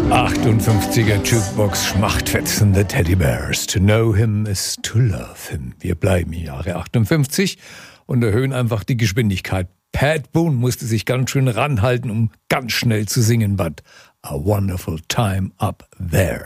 58er Jukebox schmachtfetzende Teddybears. To know him is to love him. Wir bleiben im Jahre 58 und erhöhen einfach die Geschwindigkeit. Pat Boone musste sich ganz schön ranhalten, um ganz schnell zu singen. But a wonderful time up there.